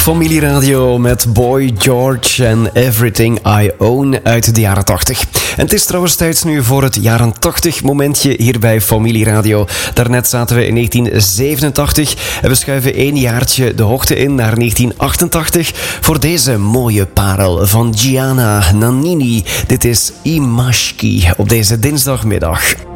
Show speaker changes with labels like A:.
A: Familieradio met Boy George en Everything I Own uit de jaren 80. En het is trouwens tijd nu voor het jaren 80 momentje hier bij Familieradio. Daarnet zaten we in 1987 en we schuiven 1 jaartje de hoogte in naar 1988 voor deze mooie parel van Gianna Nannini. Dit is Imashki op deze dinsdagmiddag.